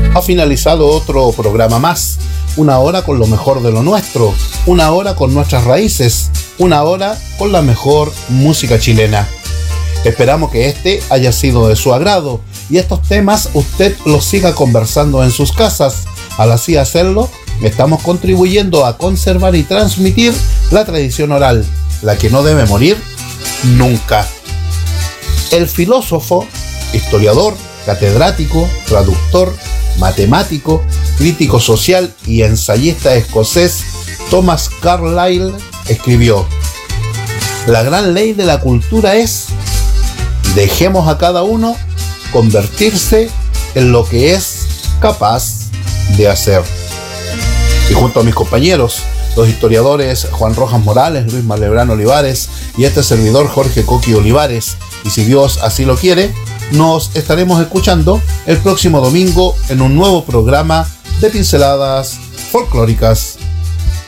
Ha finalizado otro programa más, una hora con lo mejor de lo nuestro, una hora con nuestras raíces, una hora con la mejor música chilena. Esperamos que este haya sido de su agrado y estos temas usted los siga conversando en sus casas. Al así hacerlo, estamos contribuyendo a conservar y transmitir la tradición oral, la que no debe morir nunca. El filósofo, historiador, catedrático, traductor, matemático, crítico social y ensayista escocés Thomas Carlyle escribió: la gran ley de la cultura es: dejemos a cada uno convertirse en lo que es capaz de hacer. Y junto a mis compañeros, los historiadores Juan Rojas Morales, Luis Malebrán Olivares y este servidor Jorge Coqui Olivares, y si Dios así lo quiere, nos estaremos escuchando el próximo domingo en un nuevo programa de Pinceladas Folclóricas.